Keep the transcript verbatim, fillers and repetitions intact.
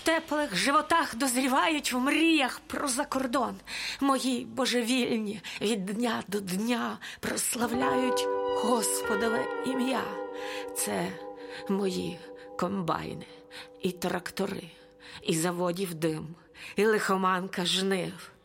теплих животах дозрівають в мріях про закордон. Мої божевільні від дня до дня прославляють Господове ім'я. Це мої комбайни і трактори, і заводів дим, і лихоманка жнив.